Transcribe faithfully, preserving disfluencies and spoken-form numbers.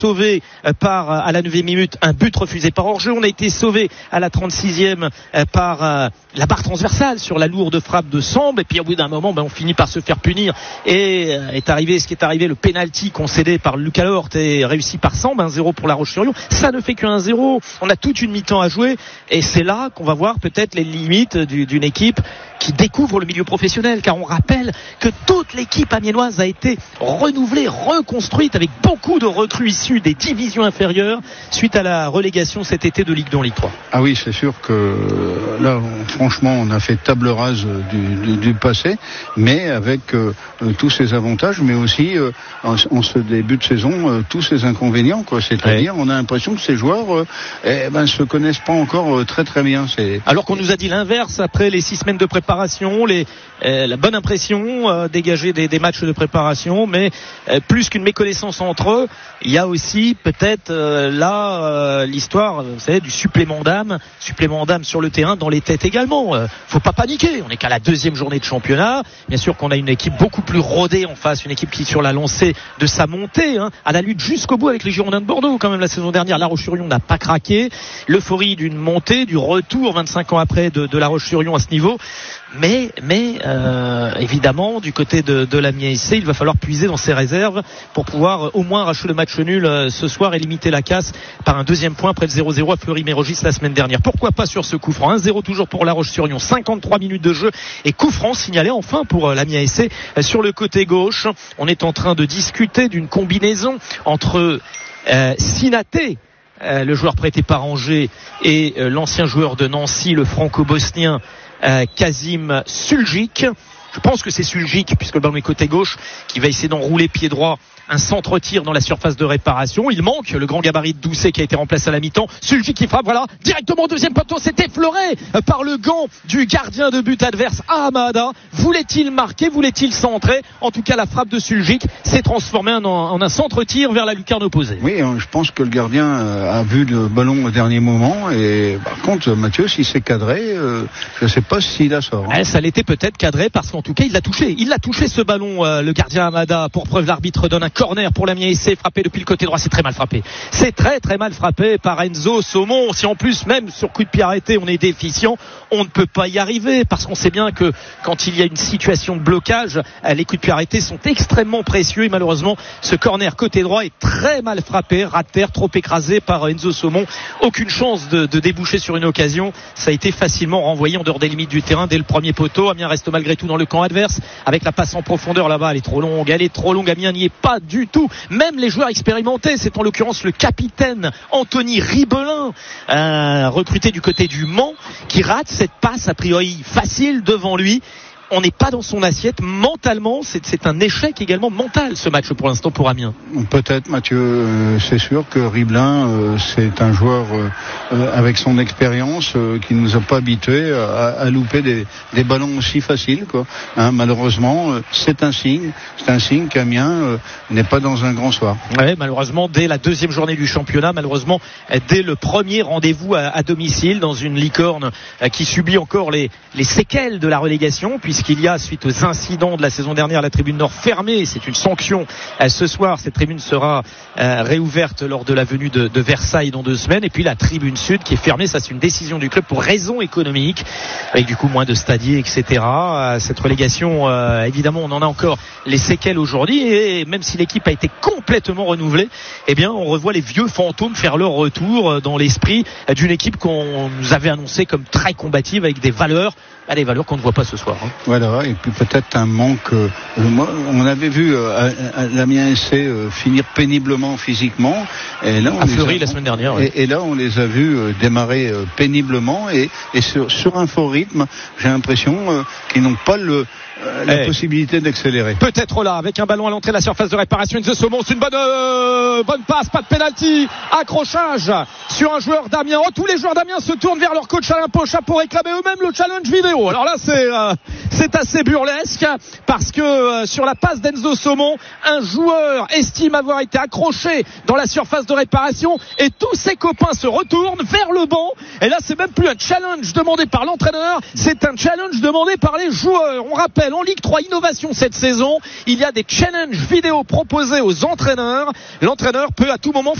sauvé par, à la neuvième minute, un but refusé par hors-jeu. On a été sauvé à la trente-sixième par euh, la barre transversale sur la lourde frappe de Samb. Et puis au bout d'un moment, ben, on finit par se faire punir. Et euh, est arrivé ce qui est arrivé, le penalty concédé par Lucas Lehort et réussi par Samb, un zéro pour La Roche-sur-Yon. Ça ne fait qu'un zéro. On a toute une mi-temps à jouer. Et c'est là qu'on va voir peut-être les limites du, d'une équipe qui découvre le milieu professionnel. Car on rappelle que toute l'équipe amiénoise a été renouvelée, reconstruite avec beaucoup de recrues issues des divisions inférieures suite à la relégation cet été de Ligue deux en Ligue trois. Ah oui, c'est sûr que là, on, franchement, on a fait table rase du, du, du passé, mais avec euh, tous ces avantages, mais aussi euh, en, en ce début de saison, euh, tous ces inconvénients, quoi. C'est-à-dire, ouais. On a l'impression que ces joueurs euh, eh ben, se connaissent pas encore euh, très très bien. C'est... Alors qu'on nous a dit l'inverse après les six semaines de préparation, les, euh, la bonne impression euh, dégagée des, des matchs de préparation, mais euh, plus qu'une méconnaissance entre eux, il y a aussi peut-être euh, là euh, l'histoire, vous savez, du supplément d'âme, supplément d'âme sur le terrain, dans les têtes également. Euh, faut pas paniquer, on n'est qu'à la deuxième journée de championnat. Bien sûr qu'on a une équipe beaucoup plus rodée en face, une équipe qui sur la lancée de sa montée, hein, à la lutte jusqu'au bout avec les Girondins de Bordeaux. Quand même la saison dernière, La Roche-sur-Yon n'a pas craqué. L'euphorie d'une montée, du retour vingt-cinq ans après de, de La Roche-sur-Yon à ce niveau. Mais, mais euh, évidemment, du côté de, de l'Amiens S C, il va falloir puiser dans ses réserves pour pouvoir euh, au moins arracher le match nul euh, ce soir et limiter la casse par un deuxième point après le zéro zéro à Fleury-Mérogis la semaine dernière. Pourquoi pas sur ce coup franc, un zéro toujours pour La Roche-sur-Yon, cinquante-trois minutes de jeu et coup franc signalé enfin pour euh, l'Amiens S C euh, sur le côté gauche. On est en train de discuter d'une combinaison entre euh, Sinaté, euh, le joueur prêté par Angers, et euh, l'ancien joueur de Nancy, le franco-bosnien Euh, Kazim Suljic. Je pense que c'est Suljic, puisque le ballon est côté gauche, qui va essayer d'enrouler pied droit. Un centre-tir dans la surface de réparation. Il manque le grand gabarit de Doucet qui a été remplacé à la mi-temps. Suljic qui frappe, voilà, directement au deuxième poteau. C'est effleuré par le gant du gardien de but adverse, Hamada. Voulait-il marquer, voulait-il centrer? En tout cas, la frappe de Suljic s'est transformée en, en un centre-tir vers la lucarne opposée. Oui, je pense que le gardien a vu le ballon au dernier moment. Et par contre, Mathieu, si c'est cadré, euh, je ne sais pas s'il la sort. Hein. Eh, ça l'était peut-être cadré parce qu'en tout cas, il l'a touché. Il l'a touché ce ballon, euh, le gardien Hamada. Pour preuve, l'arbitre donne un corner pour l'Amiens S C, frappé depuis le côté droit. C'est très mal frappé. C'est très très mal frappé par Enzo Saumon. Si en plus, même sur coup de pied arrêté, on est déficient, on ne peut pas y arriver parce qu'on sait bien que quand il y a une situation de blocage, les coups de pied arrêtés sont extrêmement précieux et malheureusement, ce corner côté droit est très mal frappé, ras de terre, trop écrasé par Enzo Saumon. Aucune chance de, de déboucher sur une occasion. Ça a été facilement renvoyé en dehors des limites du terrain dès le premier poteau. Amiens reste malgré tout dans le camp adverse avec la passe en profondeur là-bas. Elle est trop longue, elle est trop longue. Amiens n'y est pas du tout. Même les joueurs expérimentés, c'est en l'occurrence le capitaine Anthony Ribelin, euh, recruté du côté du Mans, qui rate cette passe a priori facile devant lui. On n'est pas dans son assiette mentalement, c'est, c'est un échec également mental ce match pour l'instant pour Amiens. Peut-être Mathieu, euh, c'est sûr que Ribelin euh, c'est un joueur euh, avec son expérience euh, qui nous a pas habitués à, à louper des, des ballons aussi faciles quoi. Hein, malheureusement, euh, c'est un signe, c'est un signe qu'Amiens euh, n'est pas dans un grand soir. Ouais, malheureusement dès la deuxième journée du championnat, malheureusement dès le premier rendez-vous à, à domicile dans une licorne euh, qui subit encore les, les séquelles de la relégation puisque qu'il y a suite aux incidents de la saison dernière la tribune nord fermée, c'est une sanction. Euh, ce soir cette tribune sera euh, réouverte lors de la venue de, de Versailles dans deux semaines et puis la tribune sud qui est fermée, ça c'est une décision du club pour raisons économiques avec du coup moins de stadiers etc. Euh, cette relégation euh, évidemment on en a encore les séquelles aujourd'hui et même si l'équipe a été complètement renouvelée, eh bien on revoit les vieux fantômes faire leur retour dans l'esprit d'une équipe qu'on nous avait annoncée comme très combative avec des valeurs, ah, des valeurs qu'on ne voit pas ce soir. Hein. Voilà, et puis peut-être un manque. Euh, on avait vu euh, l'Amiens S C euh, finir péniblement physiquement. Et là, on à Fleury a, la semaine dernière. Ouais. Et, et là, on les a vus euh, démarrer euh, péniblement et, et sur, sur un faux rythme. J'ai l'impression euh, qu'ils n'ont pas le euh, la hey. possibilité d'accélérer. Peut-être là, avec un ballon à l'entrée de la surface de réparation, Enzo Saumon, c'est une bonne euh, bonne passe, pas de pénalty, accrochage sur un joueur d'Amiens. Oh, tous les joueurs d'Amiens se tournent vers leur coach Alain Pochat pour réclamer eux-mêmes le challenge vidéo. Alors là, c'est euh, c'est c'est assez burlesque parce que euh, sur la passe d'Enzo Saumon, un joueur estime avoir été accroché dans la surface de réparation et tous ses copains se retournent vers le banc. Et là, c'est même plus un challenge demandé par l'entraîneur, c'est un challenge demandé par les joueurs. On rappelle, en Ligue trois, innovation cette saison, il y a des challenges vidéo proposés aux entraîneurs. L'entraîneur peut à tout moment